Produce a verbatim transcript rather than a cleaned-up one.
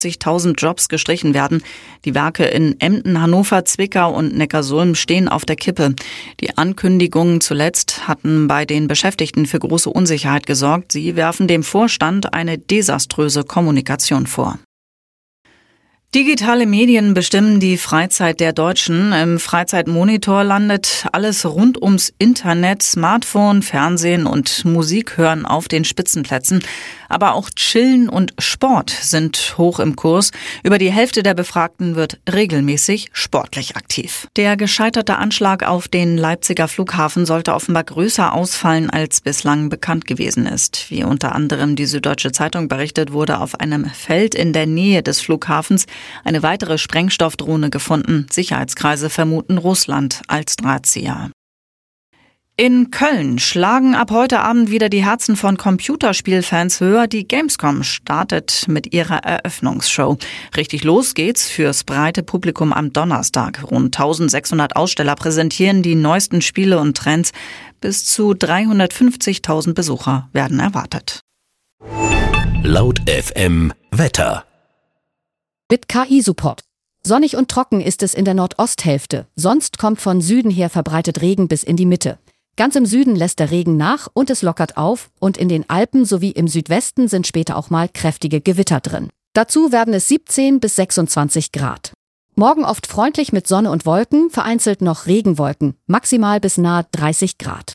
zigtausend Jobs gestrichen werden. Die Werke in Emden, Hannover, Zwickau und Neckarsulm stehen auf der Kippe. Die Ankündigungen zuletzt hatten bei den Beschäftigten für große Unsicherheit gesorgt. Sie werfen dem Vorstand eine desaströse Kommunikation vor. Digitale Medien bestimmen die Freizeit der Deutschen. Im Freizeitmonitor landet alles rund ums Internet, Smartphone, Fernsehen und Musik hören auf den Spitzenplätzen. Aber auch Chillen und Sport sind hoch im Kurs. Über die Hälfte der Befragten wird regelmäßig sportlich aktiv. Der gescheiterte Anschlag auf den Leipziger Flughafen sollte offenbar größer ausfallen, als bislang bekannt gewesen ist. Wie unter anderem die Süddeutsche Zeitung berichtet, wurde auf einem Feld in der Nähe des Flughafens eine weitere Sprengstoffdrohne gefunden. Sicherheitskreise vermuten Russland als Drahtzieher. In Köln schlagen ab heute Abend wieder die Herzen von Computerspielfans höher. Die Gamescom startet mit ihrer Eröffnungsshow. Richtig los geht's fürs breite Publikum am Donnerstag. Rund eintausendsechshundert Aussteller präsentieren die neuesten Spiele und Trends. Bis zu dreihundertfünfzigtausend Besucher werden erwartet. Laut F M Wetter. Mit K I-Support. Sonnig und trocken ist es in der Nordosthälfte. Sonst kommt von Süden her verbreitet Regen bis in die Mitte. Ganz im Süden lässt der Regen nach und es lockert auf. Und in den Alpen sowie im Südwesten sind später auch mal kräftige Gewitter drin. Dazu werden es siebzehn bis sechsundzwanzig Grad. Morgen oft freundlich mit Sonne und Wolken, vereinzelt noch Regenwolken. Maximal bis nahe dreißig Grad.